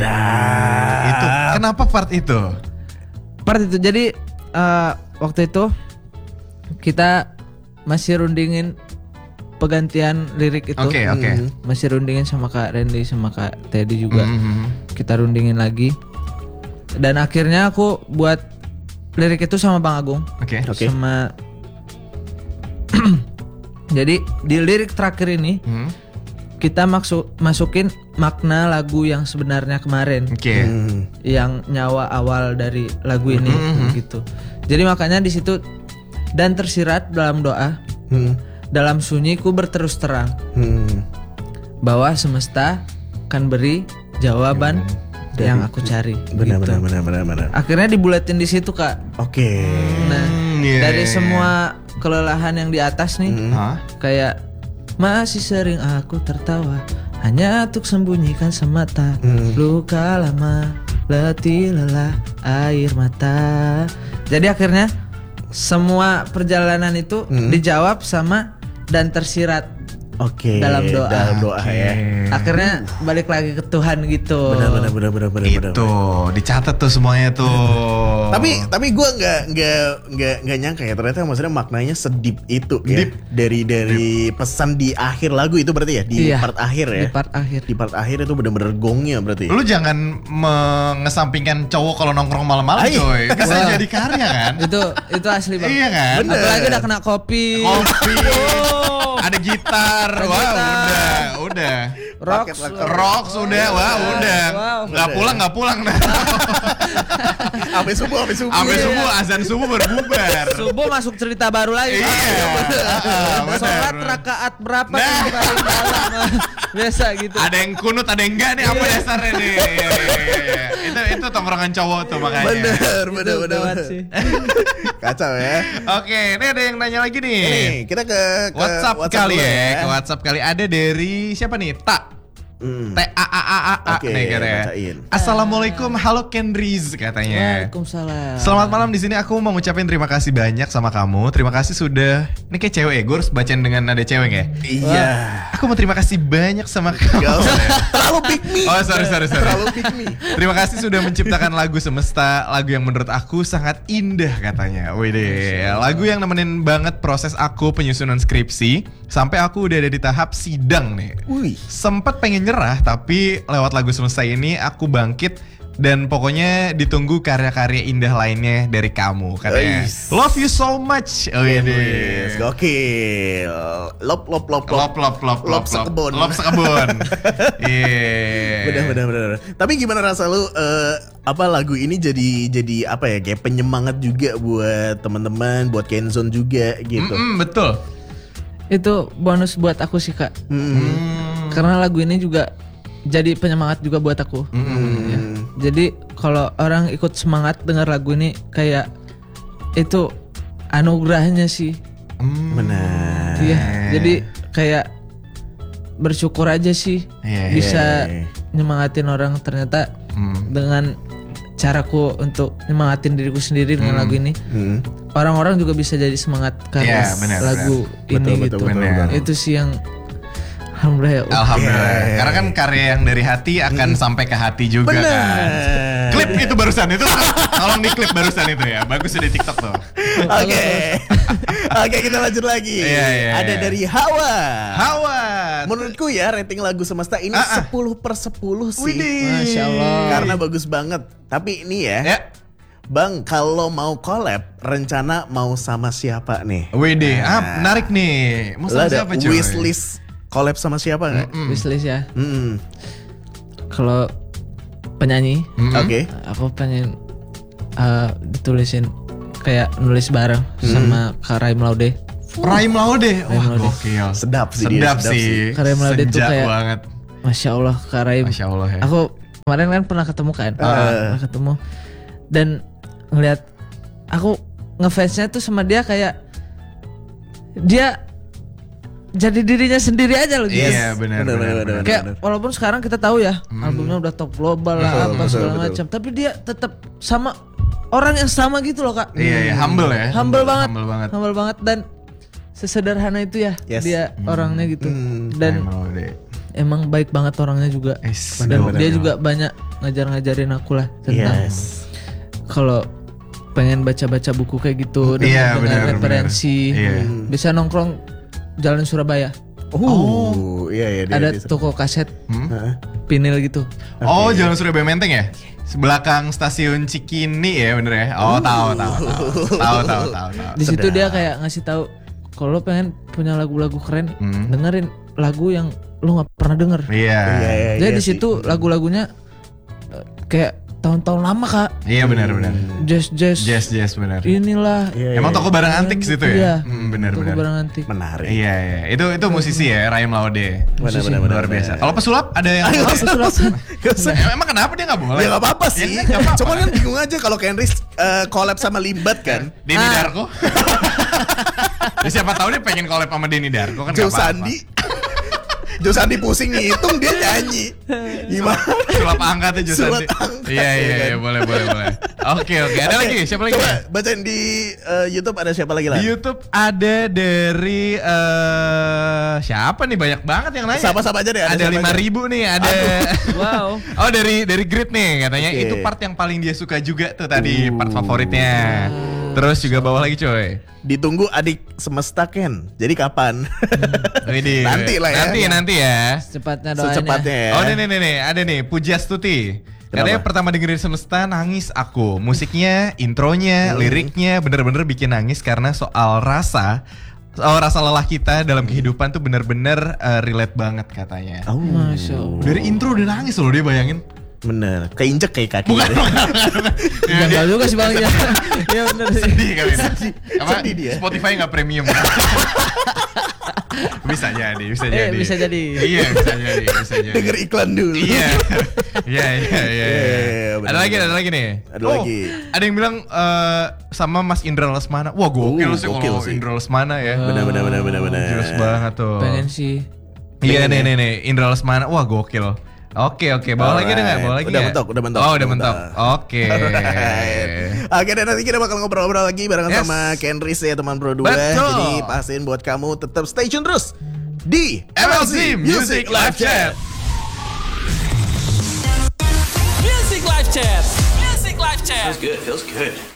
Sedap. Itu kenapa part itu? Part itu jadi waktu itu kita masih rundingin penggantian lirik itu. Oke. Masih rundingin sama Kak Randy sama Kak Teddy juga. Kita rundingin lagi. Dan akhirnya aku buat lirik itu sama Bang Agung. Oke. Sama jadi di lirik terakhir ini kita masukin makna lagu yang sebenarnya kemarin. Oke. Yang nyawa awal dari lagu ini gitu. Jadi makanya di situ dan tersirat dalam doa. Dalam sunyi ku berterus terang. Bahwa semesta kan beri jawaban yang aku cari. Benar. Akhirnya dibulatin di situ, Kak. Oke. Nah, dari semua kelelahan yang di atas nih, kayak masih sering aku tertawa hanya untuk sembunyikan semata luka lama, letih lelah air mata. Jadi akhirnya semua perjalanan itu dijawab sama dan tersirat dalam doa. Dalam doa ya. Akhirnya balik lagi ke Tuhan gitu. Benar. Itu dicatat tuh semuanya tuh. Tapi gue nggak nyangka ya ternyata maksudnya maknanya sedip itu ya. Dari pesan di akhir lagu itu berarti ya di part akhir ya. Di part akhir itu benar-benar gongnya berarti. Lu jangan mengesampingkan cowok kalau nongkrong malam-malam coy. Bisa jadi karya kan? Itu asli banget. Iya kan? Bener. Apalagi udah kena kopi. Ada gitar. Wah, udah. Rock sudah. Wah, udah. Nggak pulang dah. Sampai subuh Azan subuh berbubar. Subuh masuk cerita baru lagi. Sholat rakaat berapa Nah. tuh paling dalam? Biasa gitu. Ada yang kunut, ada yang enggak nih apa dasarnya nih. Iya. Itu tongkrongan cowok tuh makanya. Bener. Kacau ya. Oke, ini ada yang nanya lagi nih. Nih, kita ke WhatsApp kali dulu ya. Ke WhatsApp kali ada dari siapa nih? T-A-A-A-A. Oke, nih katanya. bacain. Assalamualaikum, halo Kenriz katanya. Waalaikumsalam. Selamat malam, di sini aku mau ngucapin terima kasih banyak sama kamu. Terima kasih sudah. Ini kayak cewek ya, gue harus bacain dengan nada cewek ya. Iya. Aku mau terima kasih banyak sama kamu. Terlalu pick me. Oh sorry. Terlalu pick me. Terima kasih sudah menciptakan lagu Semesta, lagu yang menurut aku sangat indah katanya. Wih, lagu yang nemenin banget proses aku penyusunan skripsi sampai aku udah ada di tahap sidang nih. Wih. Sempet pengen nyerah, tapi lewat lagu Semesta ini aku bangkit dan pokoknya ditunggu karya-karya indah lainnya dari kamu katanya. Love you so much. Oh iya deh. Gokil. Lop sekebun. Lop sekebun. Iya. Bener. Tapi gimana rasa lu apa lagu ini jadi apa ya kayak penyemangat juga buat teman-teman, buat Kenzone juga gitu. Betul. Itu bonus buat aku sih, Kak. Karena lagu ini juga jadi penyemangat juga buat aku. Ya. Jadi kalau orang ikut semangat dengar lagu ini kayak itu anugerahnya sih. Benar. Iya. Jadi kayak bersyukur aja sih bisa nyemangatin orang ternyata dengan caraku untuk nyemangatin diriku sendiri dengan lagu ini. Orang-orang juga bisa jadi semangat karena lagu ini gitu. Itu sih yang Alhamdulillah. Karena kan karya yang dari hati akan sampai ke hati juga kan. Klip itu barusan itu tolong di klip barusan itu ya. Bagus di TikTok tuh. Oke, kita lanjut lagi. Ada dari Hawa. Menurutku ya rating lagu Semesta ini 10/10 sih. Masya Allah. Karena bagus banget. Tapi ini ya. Bang, kalau mau collab, rencana mau sama siapa nih? Widih, menarik nih. Mau sama siapa cuy? Wishlist collab sama siapa nggak? Wishlist ya. Kalau penyanyi, aku pengen ditulisin kayak nulis bareng sama Kak Raim Laude. Raim Laude, wah gokil. Sedap sih. Kak Raim Laude tuh kayak banget. Masya Allah Kak Raim. Masya Allah ya. Aku kemarin kan pernah ketemu kan, pernah ketemu dan ngeliat aku ngefansnya tuh sama dia kayak dia jadi dirinya sendiri aja loh. Iya benar. Kayak walaupun sekarang kita tahu ya albumnya udah top global lah apa segala macam, tapi dia tetap sama orang yang sama gitu loh Kak. Iya, humble ya. Humble banget dan sesederhana itu ya dia orangnya gitu. Dan emang baik banget orangnya juga. Dan dia juga banyak ngajarin aku lah tentang kalau pengen baca-baca buku kayak gitu dengan referensi. Bisa nongkrong Jalan Surabaya. Iya. Ada toko kaset, vinil gitu. Jalan Surabaya Menteng ya? Belakang stasiun Cikini ya, bener ya? Tahu. Di situ dia kayak ngasih tahu kalau pengen punya lagu-lagu keren, dengerin lagu yang lu nggak pernah denger. Jadi di situ lagu-lagunya kayak tahun-tahun lama Kak. Iya benar. Jazz benar. Inilah. Emang toko barang antik situ ya? Benar. Toko barang antik. Menarik. Iya. Itu musisi ya, Rahim Laude. Benar. Luar biasa. Kalau pesulap ada yang pesulap. Emang kenapa dia nggak boleh? Ya nggak apa-apa sih. Cuma kan bingung aja kalau Kenris collab sama Limbat kan. Denny Darko. Siapa tahu dia pengen collab sama Denny Darko kan. Joe Sandi pusing ngitung dia nyanyi. Gimana? Sulap angkatnya Joe Sandi. Iya, boleh. Oke. Ada lagi? Siapa lagi? Coba bacain di YouTube ada siapa lagi lah? Di YouTube ada dari siapa nih? Banyak banget yang nanya. Sapa-sapa aja deh. Ada 5.000 nih. Ada. Wow. Dari Grit nih katanya itu part yang paling dia suka juga tuh tadi part favoritnya. Terus juga bawah lagi coy. Ditunggu adik semesta Ken. Jadi kapan? Nanti lah ya. Nanti ya. Secepatnya ya. Nih. Ada nih Pujastuti. Katanya pertama dengerin Semesta nangis aku. Musiknya, intronya, liriknya bener-bener bikin nangis karena soal rasa lelah kita dalam kehidupan tuh bener-bener relate banget katanya. Masya Allah. Dari intro udah nangis loh dia bayangin. Bener, keinjek kayak kaki. Bukan. Enggak juga sih Bang. Iya bener sih. Sedih kali ini. Sedih dia. Spotify enggak premium. Bisa jadi. Iya, bisa jadi. Denger iklan dulu. Iya. Ada lagi nih. Ada yang bilang sama Mas Indra Lesmana. Wah, gokil sih kalau Indra Lesmana ya. Benar. Jelas banget tuh. Pengen sih. Iya nih Indra Lesmana. Wah, gokil. Oke, bawa lagi deh nggak? Bawa lagi udah mentok. Oh, udah mentok. Oke. Dan nanti kita bakal ngobrol-ngobrol lagi barengan sama Kenris ya teman Pro 2. Jadi pastiin buat kamu tetap stay tune terus di MLC Music Live Chat. Music Live Chat. Feels good.